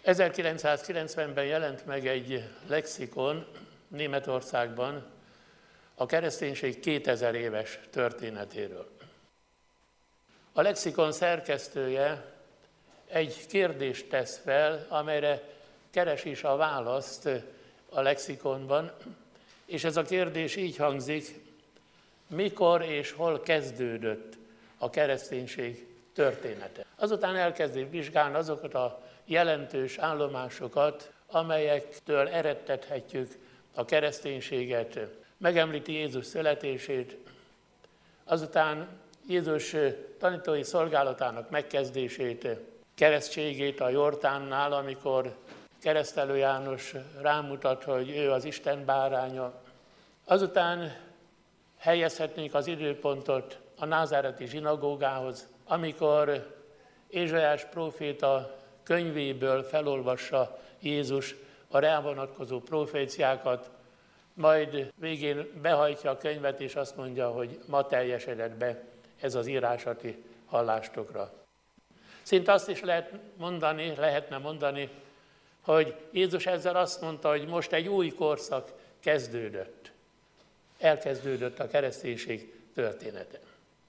1990-ben jelent meg egy lexikon Németországban a kereszténység 2000 éves történetéről. A lexikon szerkesztője egy kérdést tesz fel, amelyre keres is a választ a lexikonban, és ez a kérdés így hangzik: mikor és hol kezdődött a kereszténység története? Azután elkezdi vizsgálni azokat a jelentős állomásokat, amelyektől eredtethetjük a kereszténységet. Megemlíti Jézus születését, azután Jézus tanítói szolgálatának megkezdését, keresztségét a Jordánnál, amikor Keresztelő János rámutat, hogy ő az Isten báránya. Azután helyezhetnénk az időpontot a názáreti zsinagógához, amikor Ézsaiás próféta könyvéből felolvassa Jézus a rá vonatkozó proféciákat, majd végén behajtja a könyvet, és azt mondja, hogy ma teljesedett be ez az írásati hallástukra. Szinte azt is lehetne mondani, hogy Jézus ezzel azt mondta, hogy most egy új korszak kezdődött. Elkezdődött a kereszténység története.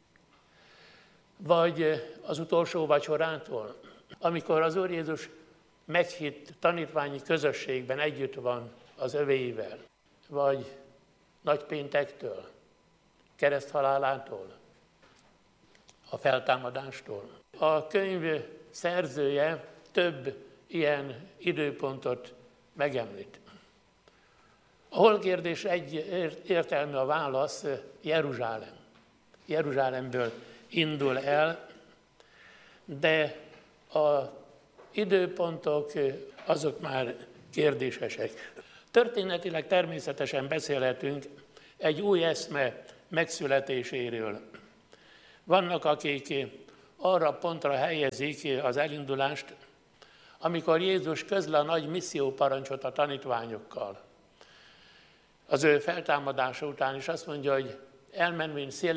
Vagy az utolsó vacsorától, amikor az Úr Jézus meghitt tanítványi közösségben együtt van az övéivel, vagy nagypéntektől, kereszthalálától, a feltámadástól. A könyv szerzője több ilyen időpontot megemlít. A hol kérdés egyértelmű a válasz: Jeruzsálem. Jeruzsálemből indul el, de az időpontok azok már kérdésesek. Történetileg természetesen beszélhetünk egy új eszme megszületéséről. Vannak, akik arra pontra helyezik az elindulást, amikor Jézus közli a nagy misszióparancsot a tanítványokkal. Az ő feltámadása után is azt mondja, hogy elmenvén széles